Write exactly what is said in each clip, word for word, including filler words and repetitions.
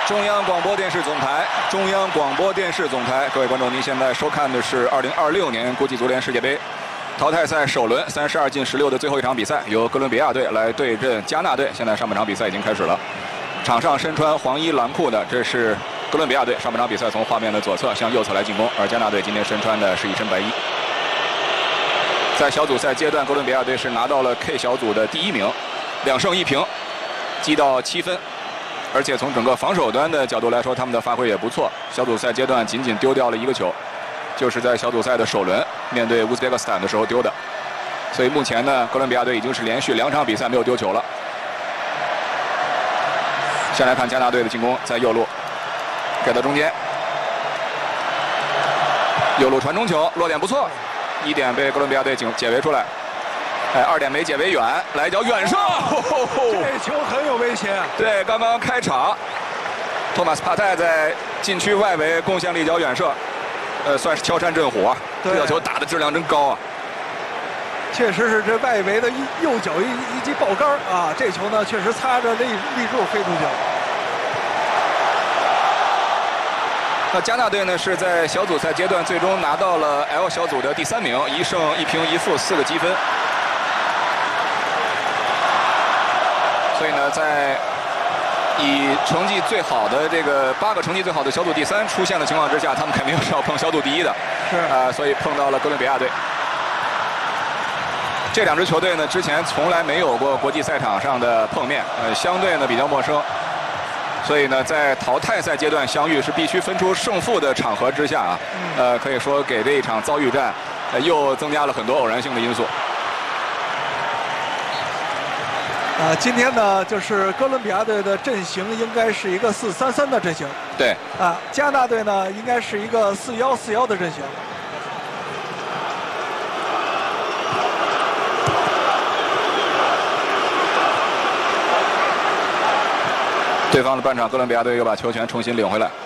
中央广播电视总台，中央广播电视总台，各位观众，您现在收看的是二零二六年国际足联世界杯淘汰赛首轮三十二进十六的最后一场比赛，由哥伦比亚队来对阵加纳队。现在上半场比赛已经开始了，场上身穿黄衣蓝裤的，这是哥伦比亚队。上半场比赛从画面的左侧向右侧来进攻，而加纳队今天身穿的是一身白衣。在小组赛阶段，哥伦比亚队是拿到了 K 小组的第一名，两胜一平，积到七分。而且从整个防守端的角度来说，他们的发挥也不错。小组赛阶段仅仅丢掉了一个球，就是在小组赛的首轮面对乌兹别克斯坦的时候丢的。所以目前呢，哥伦比亚队已经是连续两场比赛没有丢球了。先来看加纳队的进攻，在右路给到中间，右路传中球，落点不错，一点被哥伦比亚队解围出来。哎，二点没解围远，来一脚远射， 这球很有危险。 对，刚刚开场，托马斯帕泰在禁区外围贡献了一脚远射，呃，算是敲山震虎啊！这脚球打的质量真高啊！ 确实是这外围的右脚一一记爆杆啊，这球呢确实擦着立立柱飞出去了。 那加纳队呢是在小组赛阶段最终拿到了 L 小组的第三名，一胜一平一负四个积分。所以呢，在以成绩最好的这个八个成绩最好的小组第三出现的情况之下，他们肯定是要碰小组第一的。 是啊、呃，所以碰到了哥伦比亚队。这两支球队呢，之前从来没有过国际赛场上的碰面，呃，相对呢比较陌生。所以呢，在淘汰赛阶段相遇是必须分出胜负的场合之下啊，呃，可以说给这一场遭遇战，呃，又增加了很多偶然性的因素。 啊，今天呢，就是哥伦比亚队的阵型应该是一个四三三的阵型。 对。 啊，加纳队呢应该是一个四幺四幺的阵型。 对方的半场，哥伦比亚队又把球权重新领回来。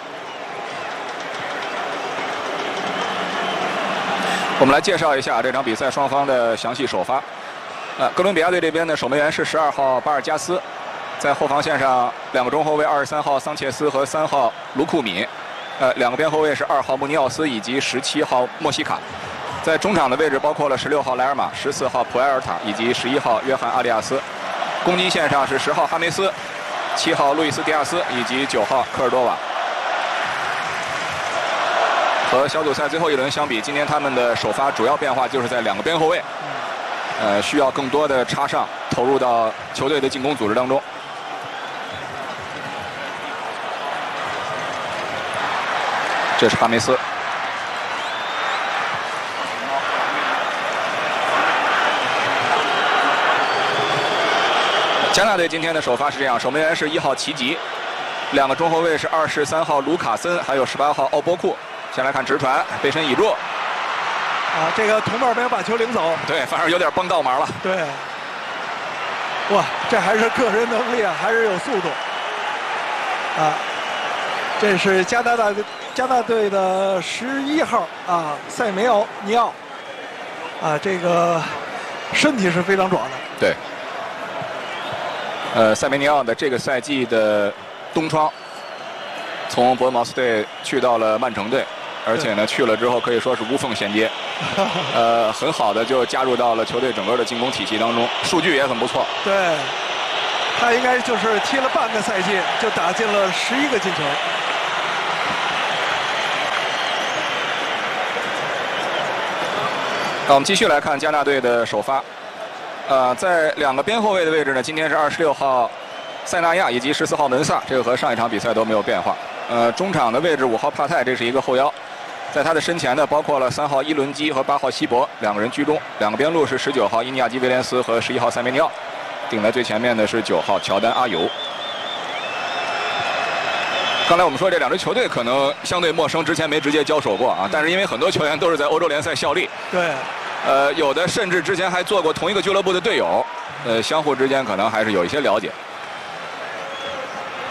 我们来介绍一下这场比赛双方的详细首发。呃，哥伦比亚队这边的守门员是十二号巴尔加斯，在后防线上两个中后卫二十三号桑切斯和三号卢库米，呃，两个边后卫是二号穆尼奥斯以及十七号莫西卡。在中场的位置包括了十六号莱尔马、十四号普埃尔塔以及十一号约翰阿里亚斯。攻击线上是十号哈梅斯、七号路易斯迪亚斯以及九号科尔多瓦。和小组赛最后一轮相比，今天他们的首发主要变化就是在两个边后卫。呃，需要更多的插上，投入到球队的进攻组织当中。这是哈梅斯。加纳队今天的首发是这样：守门员是一号奇吉，两个中后卫是二十三号卢卡森，还有十八号奥波库。先来看直传，背身倚住。 啊，这个同伴没有把球领走， 对，反正有点崩道门了。 对，哇，这还是个人能力啊，还是有速度。啊，这是加拿大加拿大队的十一号啊，塞梅奥尼奥。啊，这个身体是非常壮的。 对。呃，塞梅尼奥的这个赛季的冬窗，从伯恩茅斯队去到了曼城队。而且呢，去了之后可以说是无缝衔接，呃，很好的就加入到了球队整个的进攻体系当中，数据也很不错。 对，他应该就是踢了半个赛季，就打进了十一个进球。 那我们继续来看加纳队的首发，呃，在两个边后卫的位置呢，今天是二十六号塞纳亚以及十四号门萨，这个和上一场比赛都没有变化。呃，中场的位置五号帕泰，这是一个后腰。在他的身前呢，包括了三号伊伦基和八号希伯两个人居中，两个边路是十九号伊尼亚基威廉斯和十一号塞梅尼奥，顶在最前面的是九号乔丹阿尤。刚才我们说这两支球队可能相对陌生，之前没直接交手过啊，但是因为很多球员都是在欧洲联赛效力， 对， 呃，有的甚至之前还做过同一个俱乐部的队友，呃，相互之间可能还是有一些了解。